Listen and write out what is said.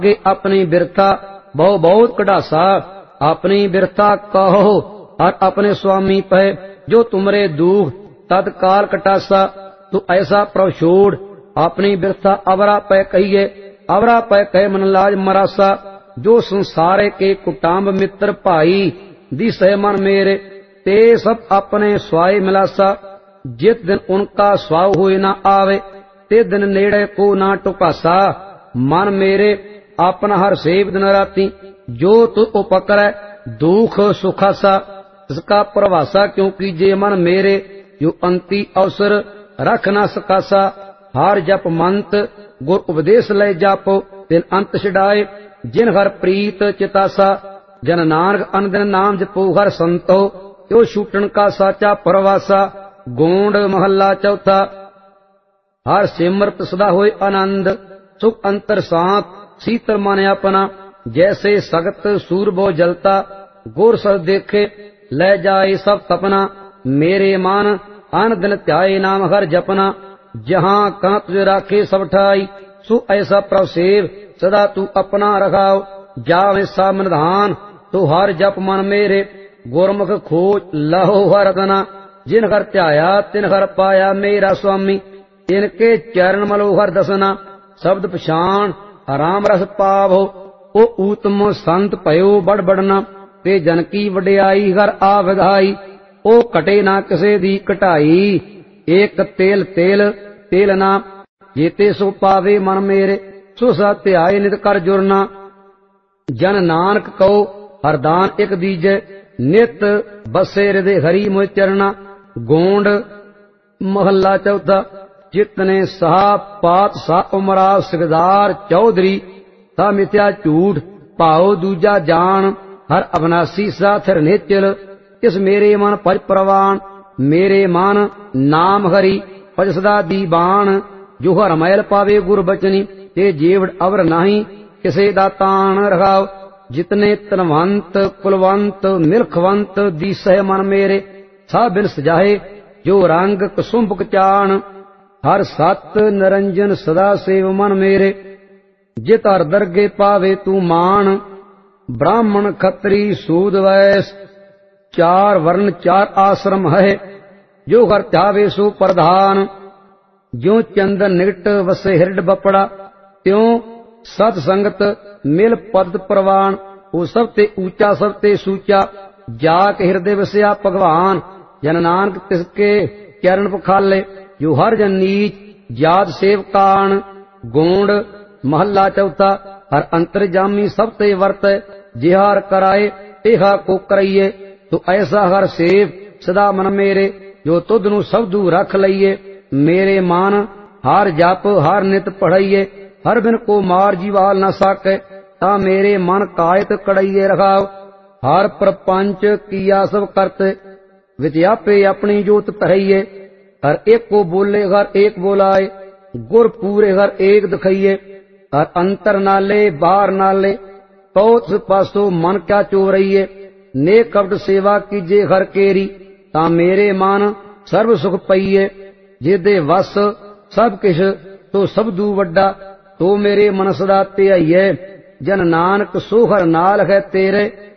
आगे अपनी बिरथा बहु बहुत कढ़ासा। अपनी बिरथा कहो और अपने स्वामी पे जो तुमरे दुख तत्काल कटासा। तू ऐसा प्रभु छोड़ अपनी बिरथा अवरा पे कहिए, अवरा पे कहे मन लाज मरासा। जो संसारे के कुटाम्ब मित्र भाई दिस है मन मेरे, ते सब अपने स्वाय मिलासा। जित दिन उनका स्वाव हुए न आवे, ते दिन नेड़े को ना टुकासा। मन मेरे अपना हर सेव दिन राती, जो तू उपकर दुख सुखासा। इसका प्रवासा क्यों कीजिए मन मेरे, जो अंति अवसर रख न सकासा। हर जप मंत गुर उपदेश ले जापो, तिन अंत छड़ाए जिन हर प्रीत चितासा। जन नानक अनदिन नाम जपो हर संतो, यो छूटन का साचा परवासा। गोंड महला चौथा। हर सिमरत सदा होए आनंद, सुख अंतर सांत शीतल मन अपना। जैसे सगत सूरबो जलता, गुर सद देखे ले जाए सब तपना। मेरे मन अन दिन ध्याए नाम हर जपना। जहाँ कहाँ तुझे राखे सब ठाई, सो ऐसा प्रभु सेव सदा तू अपना रखाओ। जावे सामधान तो हर जप मन मेरे, गुरमुख खोज लहो हर रतना। जिन हर ध्याया तिन हर पाया मेरा स्वामी, तिनके चरण मलो हर दसना। शब्द पछाण राम रस पावो, ओ ऊतम संत भयो बड़ बड़ना। ते जन की वडियाई हर आ विधाई, ओ कटे ना किसे दी कटाई। एक तेल तेल तेल ना, जेते सो पावे मन मेरे, सो सत ध्याए नित कर जुरना। जन नानक कहो हरदान एक दीजे, नित बसे हृदय हरि मोह चरना। गोंड महला चौथा। जितने साह पात सा उमरा सिकदार चौधरी, ता मिथ्या झूठ भाव दूजा जान। हर अविनाशी सा थिर निचल, इस मेरे मन भज प्रवान। मेरे मन नाम हरि भज सदा दीवान। जो हर मैल पावे गुर बचनी, ते जेवड़ अवर नाही किसे दातान रखाओ। जितने तनवंत कुलवंत मिल्खवंत दीसह मन मेरे, सा बिन सजाहे जो रंग कुसुम्भ चान। हर सत निरंजन सदा सेव मन मेरे, जित हर दरगे पावे तू मान। ब्राह्मण खत्री सूद वैस, चार वर्ण चार आश्रम है, जो हर ध्यावे सो प्रधान। ज्यों चंदन निकट वसे हिरड बपड़ा, त्यों सत संगत मिल पद प्रवान। वो सबते ऊंचा सबते सूचा, जाके हृदय वसया भगवान। जन नानक तिसके चरण पखाले, जो हर जन नीच जात सेवकान। गोंड महला चौथा। हर अंतर्जामी सबते वर्त, जिहार कराए तेहा को कराइए। तो ऐसा हर सेव सदा मन मेरे, जो तुध नु सबदू रख लइए। मेरे मन हर जप हर नित पढ़ाइए, हर बिन को मार जीवाल न साके। ता मेरे मन कायत कड़ाइए रखाओ। हर प्रपंच किया सब करते, विद्यापे अपनी जोत तरइए। हर एक को बोले हर एक बोलाए, गुर पूरे हर एक दिखाइए। हर अंतर नाले बाहर नाले, पौथ पासो मन क्या चोरइए। ने कपट सेवा कीजे हर केरी, ता मेरे मन सर्व सुख पइए। जिदे वस सब किश तो सबदू वड्डा, तो मेरे मन सदा ते आइए। जन नानक सो हर नाल है तेरे,